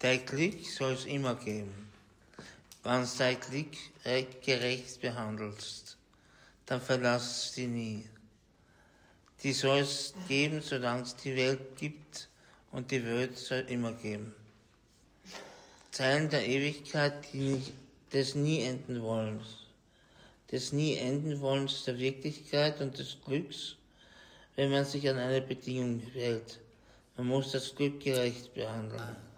Dein Glück soll es immer geben. Wenn du dein Glück gerecht behandelst, dann verlass sie nie. Die soll es geben, solange es die Welt gibt, und die Welt soll immer geben. Zeilen der Ewigkeit, des nie enden Wollens. Des nie enden Wollens der Wirklichkeit und des Glücks, wenn man sich an eine Bedingung hält. Man muss das Glück gerecht behandeln.